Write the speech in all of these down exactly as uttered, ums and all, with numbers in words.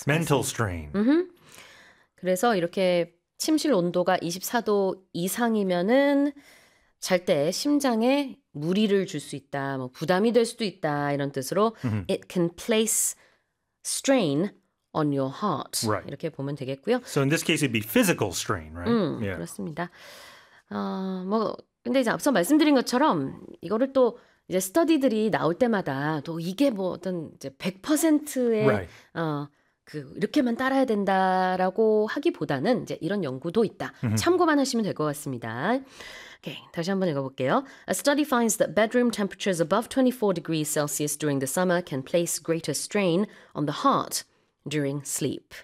Mental strain. 음흠. 그래서 이렇게 침실 온도가 이십사 도 이상이면은 잘 때 심장에 무리를 줄 수 있다, 뭐 부담이 될 수도 있다 이런 뜻으로 Mhm. it can place strain on your heart. Right. 이렇게 보면 되겠고요. So in this case, it'd be physical strain, right? 음, Yeah. 그렇습니다. 어, 뭐 근데 이제 앞서 말씀드린 것처럼 이거를 또 이제 스터디들이 나올 때마다 또 이게 뭐 어떤 이제 백 퍼센트의 Right. 어, 그 이렇게만 따라야 된다라고 하기보다는 이제 이런 연구도 있다. 참고만 하시면 될 것 같습니다. Okay, 다시 한번 읽어볼게요. A study finds that bedroom temperatures above twenty-four degrees Celsius during the summer can place greater strain on the heart during sleep.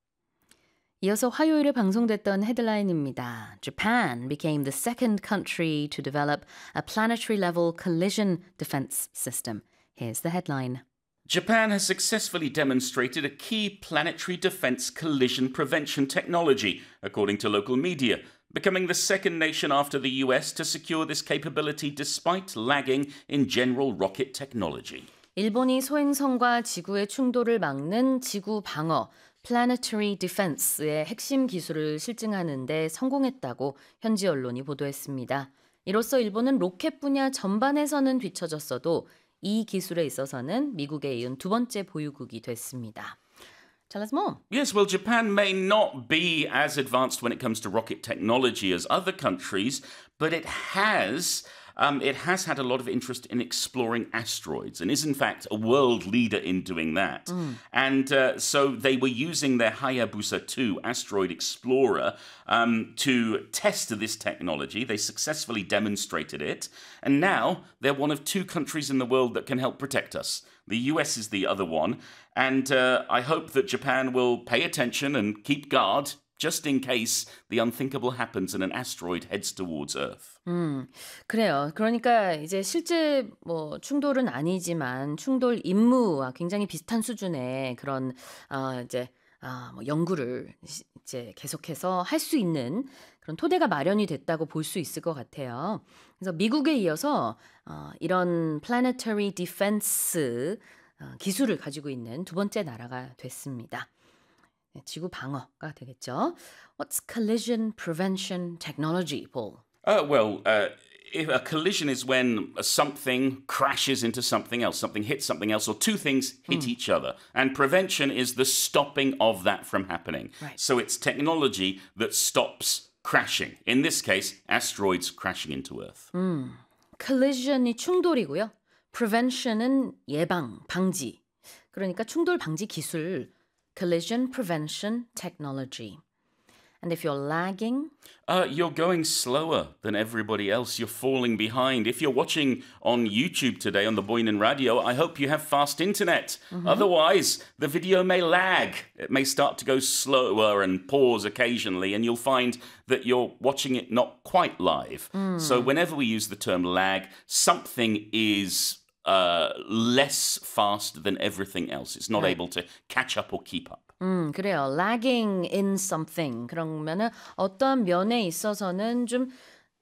이어서 화요일에 방송됐던 헤드라인입니다. Japan became the second country to develop a planetary-level collision defense system. Here's the headline. Japan has successfully demonstrated a key planetary defense collision prevention technology, according to local media, becoming the second nation after the U S to secure this capability despite lagging in general rocket technology. 일본이 소행성과 지구의 충돌을 막는 지구 방어, Planetary Defense의 핵심 기술을 실증하는 데 성공했다고 현지 언론이 보도했습니다. 이로써 일본은 로켓 분야 전반에서는 뒤처졌어도 이 기술에 있어서는 미국에 이은 두 번째 보유국이 됐습니다. Tell us more. Yes, well, Japan may not be as advanced when it comes to rocket technology as other countries, but it has um, it has had a lot of interest in exploring asteroids and is, in fact, a world leader in doing that. Mm. And uh, so they were using their Hayabusa two asteroid explorer um, to test this technology. They successfully demonstrated it. And now they're one of two countries in the world that can help protect us. The U S is the other one. And uh, I hope that Japan will pay attention and keep guard just in case the unthinkable happens and an asteroid heads towards Earth. 음, 그래요. 그러니까 이제 실제 뭐 충돌은 아니지만 충돌 임무와 굉장히 비슷한 수준의 그런 어, 이제 어, 뭐 연구를 이제 계속해서 할 수 있는 그런 토대가 마련이 됐다고 볼 수 있을 것 같아요. 그래서 미국에 이어서 어, 이런 planetary defense 어, 기술을 가지고 있는 두 번째 나라가 됐습니다. 네, 지구 방어가 되겠죠. What's collision prevention technology, Paul? Uh, well, uh, if a collision is when something crashes into something else, something hits something else, or two things hit mm. each other. And prevention is the stopping of that from happening. Right. So it's technology that stops crashing. In this case, asteroids crashing into Earth. 음, collision이 충돌이고요. prevention은 예방, 방지. 그러니까 충돌 방지 기술, collision prevention technology. And if you're lagging? Uh, you're going slower than everybody else. You're falling behind. If you're watching on YouTube today on the Boynan Radio, I hope you have fast internet. Mm-hmm. Otherwise, the video may lag. It may start to go slower and pause occasionally, and you'll find that you're watching it not quite live. Mm. So whenever we use the term lag, something is uh, less fast than everything else. It's not right. able to catch up or keep up. 음, 그래요. lagging in something. 그러면은 어떤 면에 있어서는 좀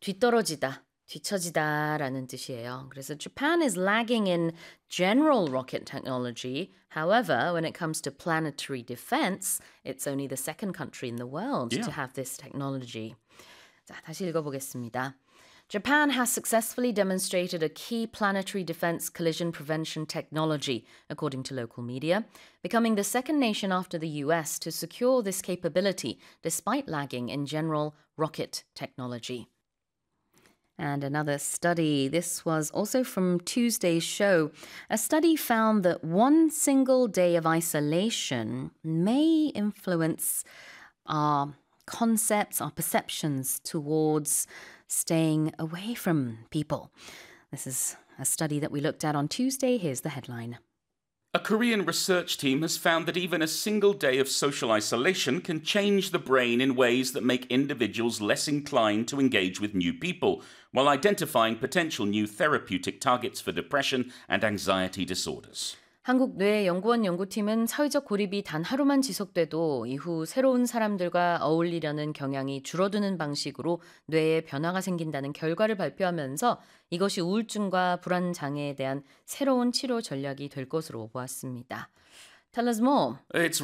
뒤떨어지다, 뒤처지다라는 뜻이에요. 그래서 Japan is lagging in general rocket technology. However, when it comes to planetary defense, it's only the second country in the world yeah. to have this technology. 자, 다시 읽어보겠습니다. Japan has successfully demonstrated a key planetary defense collision prevention technology, according to local media, becoming the second nation after the U S to secure this capability despite lagging in general rocket technology. And another study, this was also from Tuesday's show. A study found that one single day of isolation may influence our concepts, our perceptions towards staying away from people. This is a study that we looked at on Tuesday. Here's the headline. A Korean research team has found that even a single day of social isolation can change the brain in ways that make individuals less inclined to engage with new people, while identifying potential new therapeutic targets for depression and anxiety disorders. 한국뇌연구원 연구팀은 사회적 고립이 단 하루만 지속돼도 이후 새로운 사람들과 어울리려는 경향이 줄어드는 방식으로 뇌에 변화가 생긴다는 결과를 발표하면서 이것이 우울증과 불안 장애에 대한 새로운 치료 전략이 될 것으로 보았습니다. Tell us more. It's